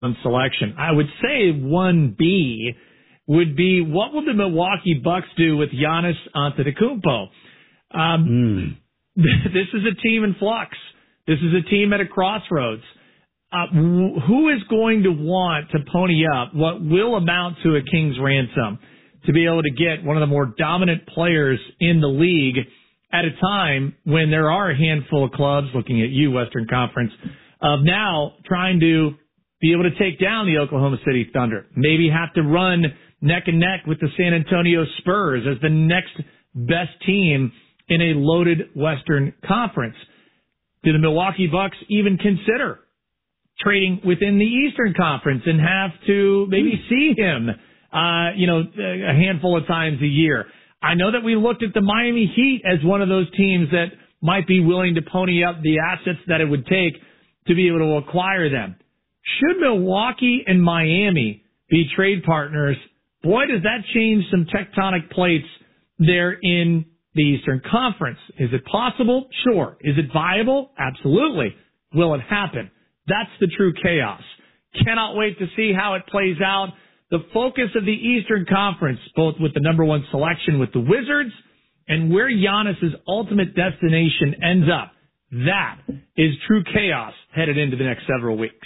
selection. I would say 1B would be, what will the Milwaukee Bucks do with Giannis Antetokounmpo? This is a team in flux. This is a team at a crossroads. Who is going to want to pony up what will amount to a king's ransom to be able to get one of the more dominant players in the league at a time when there are a handful of clubs, looking at you, Western Conference, of now trying to be able to take down the Oklahoma City Thunder, maybe have to run neck and neck with the San Antonio Spurs as the next best team in a loaded Western Conference. Do the Milwaukee Bucks even consider trading within the Eastern Conference and have to maybe see him, a handful of times a year? I know that we looked at the Miami Heat as one of those teams that might be willing to pony up the assets that it would take to be able to acquire them. Should Milwaukee and Miami be trade partners, boy, does that change some tectonic plates there in the Eastern Conference. Is it possible? Sure. Is it viable? Absolutely. Will it happen? That's the true chaos. Cannot wait to see how it plays out. The focus of the Eastern Conference, both with the number one selection with the Wizards and where Giannis's ultimate destination ends up, that is true chaos headed into the next several weeks.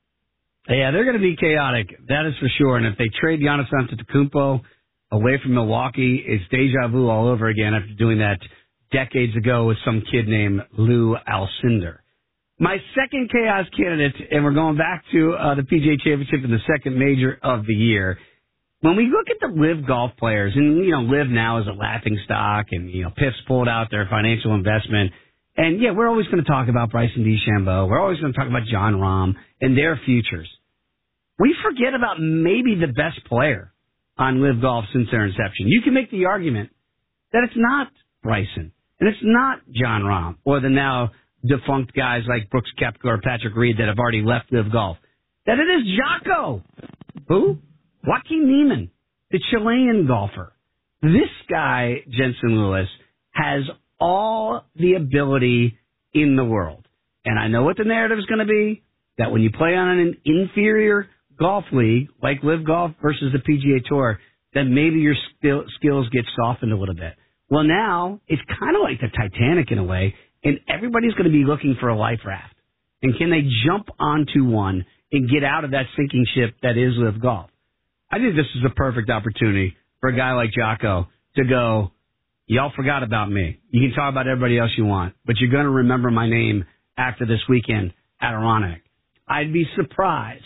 Yeah, they're going to be chaotic. That is for sure. And if they trade Giannis Antetokounmpo away from Milwaukee, it's deja vu all over again after doing that decades ago with some kid named Lou Alcindor. My second chaos candidate, and we're going back to the PGA Championship in the second major of the year. When we look at the LIV golf players, and, LIV now is a laughing stock, and, PIF's pulled out their financial investment. And, yeah, we're always going to talk about Bryson DeChambeau. We're always going to talk about Jon Rahm and their futures. We forget about maybe the best player on LIV Golf since their inception. You can make the argument that it's not Bryson, and it's not Jon Rahm, or the now defunct guys like Brooks Koepka or Patrick Reed that have already left LIV Golf. That it is Jocko. Who? Joaquin Niemann, the Chilean golfer. This guy, Jensen Lewis, has all the ability in the world. And I know what the narrative is going to be, that when you play on an inferior golf league like LIV Golf versus the PGA Tour, then maybe your skills get softened a little bit. Well, now it's kind of like the Titanic in a way, and everybody's going to be looking for a life raft. And can they jump onto one and get out of that sinking ship that is LIV Golf? I think this is a perfect opportunity for a guy like Jocko to go, y'all forgot about me. You can talk about everybody else you want, but you're going to remember my name after this weekend at Aronimink. I'd be surprised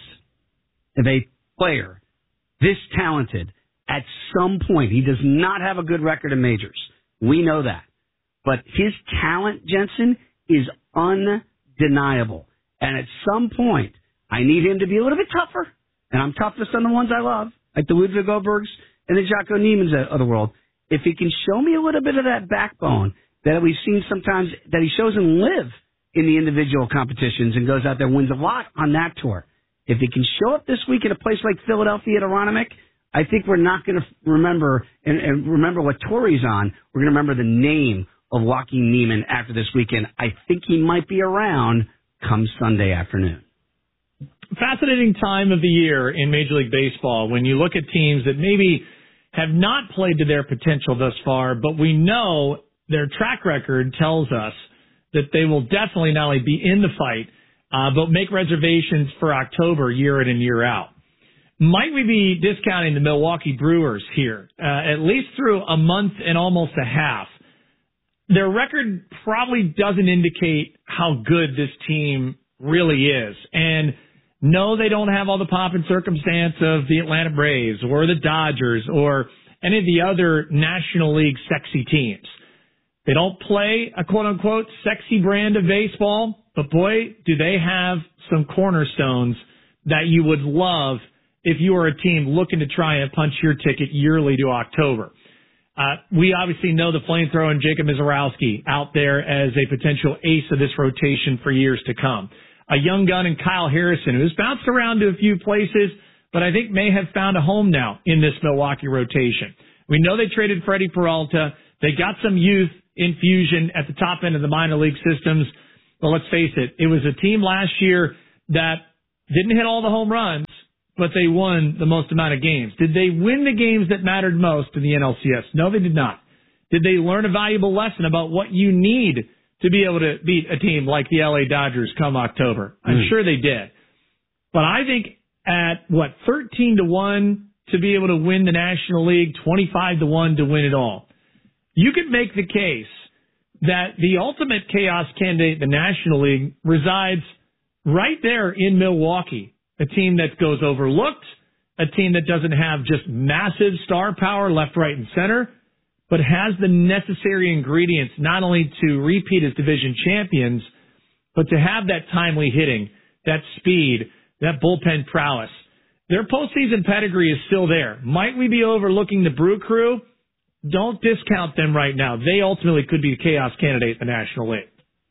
if a player this talented at some point, he does not have a good record in majors. We know that. But his talent, Jensen, is undeniable. And at some point, I need him to be a little bit tougher. And I'm toughest on the ones I love, like the Ludwig Obergs and the Jocko Niemanns of the world. If he can show me a little bit of that backbone that we've seen sometimes, that he shows in LIV in the individual competitions and goes out there and wins a lot on that tour. If he can show up this week in a place like Philadelphia at Aronimink, I think we're not going to remember and remember what tour he's on. We're going to remember the name of Joaquin Niemann after this weekend. I think he might be around come Sunday afternoon. Fascinating time of the year in Major League Baseball when you look at teams that maybe have not played to their potential thus far, but we know their track record tells us that they will definitely not only be in the fight, but make reservations for October year in and year out. Might we be discounting the Milwaukee Brewers here, at least through a month and almost a half? Their record probably doesn't indicate how good this team really is. And no, they don't have all the pomp and circumstance of the Atlanta Braves or the Dodgers or any of the other National League sexy teams. They don't play a quote-unquote sexy brand of baseball, but boy, do they have some cornerstones that you would love if you were a team looking to try and punch your ticket yearly to October. We obviously know the flamethrower and Jacob Mizorowski out there as a potential ace of this rotation for years to come. A young gun in Kyle Harrison, who's bounced around to a few places, but I think may have found a home now in this Milwaukee rotation. We know they traded Freddie Peralta. They got some youth infusion at the top end of the minor league systems. But let's face it, it was a team last year that Didn't hit all the home runs, but they won the most amount of games. Did they win the games that mattered most in the NLCS? No, they did not. Did they learn a valuable lesson about what you need to be able to beat a team like the LA Dodgers come October? I'm sure they did. But I think at, 13-1 to be able to win the National League, 25-1 to win it all. You could make the case that the ultimate chaos candidate in the National League resides right there in Milwaukee, a team that goes overlooked, a team that doesn't have just massive star power left, right, and center, but has the necessary ingredients not only to repeat as division champions, but to have that timely hitting, that speed, that bullpen prowess. Their postseason pedigree is still there. Might we be overlooking the Brew Crew? Don't discount them right now. They ultimately could be the chaos candidate in the National League.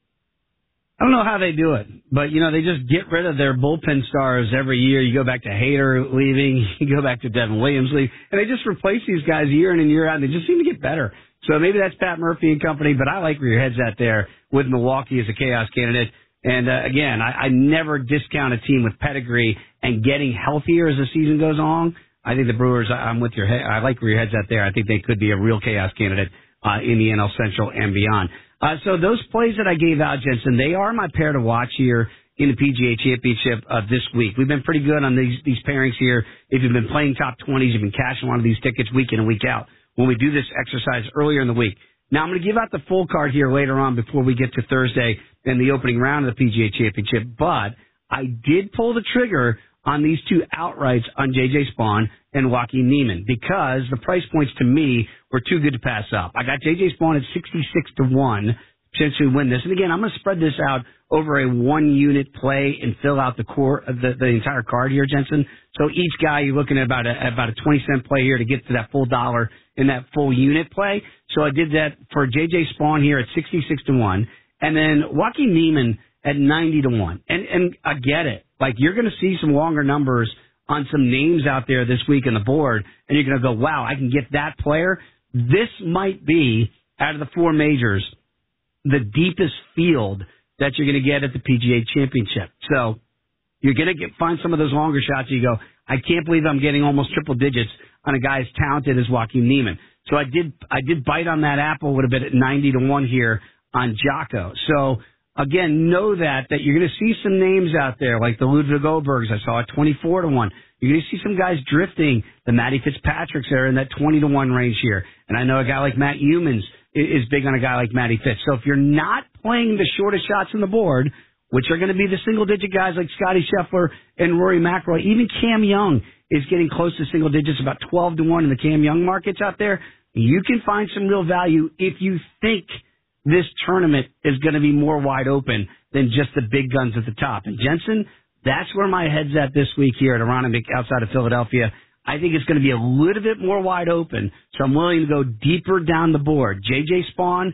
I don't know how they do it, but, they just get rid of their bullpen stars every year. You go back to Hader leaving, you go back to Devin Williams leaving, and they just replace these guys year in and year out, and they just seem to get better. So maybe that's Pat Murphy and company, but I like where your head's at there with Milwaukee as a chaos candidate. And, again, I never discount a team with pedigree and getting healthier as the season goes on. I think the Brewers, I'm with your head. I like where your head's at there. I think they could be a real chaos candidate in the NL Central and beyond. So those plays that I gave out, Jensen, they are my pair to watch here in the PGA Championship this week. We've been pretty good on these pairings here. If you've been playing top 20s, you've been cashing one of these tickets week in and week out when we do this exercise earlier in the week. Now, I'm going to give out the full card here later on before we get to Thursday and the opening round of the PGA Championship, but I did pull the trigger on these two outrights on J.J. Spaun and Joaquin Niemann because the price points to me were too good to pass up. I got J.J. Spaun at 66-1 to potentially win this. And again, I'm going to spread this out over a one-unit play and fill out the entire card here, Jensen. So each guy, you're looking at about a 20-cent play here to get to that full dollar in that full unit play. So I did that for J.J. Spaun here at 66-1, and then Joaquin Niemann at 90-1. And I get it. Like, you're going to see some longer numbers on some names out there this week on the board, and you're going to go, wow, I can get that player. This might be, out of the four majors, the deepest field that you're going to get at the PGA Championship. So you're going to find some of those longer shots. You go, I can't believe I'm getting almost triple digits on a guy as talented as Joaquin Niemann. So I did bite on that apple a little bit at 90-1 here on Jocko. So again, know that you're going to see some names out there like the Ludwig Obergs. I saw at 24-1. You're going to see some guys drifting. The Matty Fitzpatricks are in that 20-1 range here. And I know a guy like Matt Humans is big on a guy like Matty Fitz. So if you're not playing the shortest shots on the board, which are going to be the single-digit guys like Scotty Scheffler and Rory McIlroy, even Cam Young is getting close to single digits, about 12-1 in the Cam Young markets out there. You can find some real value if you think this tournament is going to be more wide open than just the big guns at the top. And Jensen, that's where my head's at this week here at Aronimink outside of Philadelphia. I think it's going to be a little bit more wide open, so I'm willing to go deeper down the board. J.J. Spaun,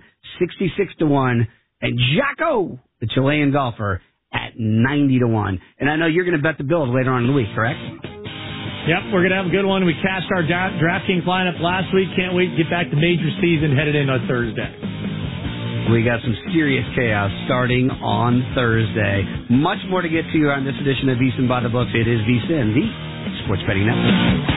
66-1, and Jocko, the Chilean golfer, at 90-1. And I know you're going to bet the Bills later on in the week, correct? Yep, we're going to have a good one. We cashed our DraftKings lineup last week. Can't wait to get back to major season headed in on Thursday. We got some serious chaos starting on Thursday. Much more to get to on this edition of VSiN by the Books. It is VSiN, the Sports Betting Network.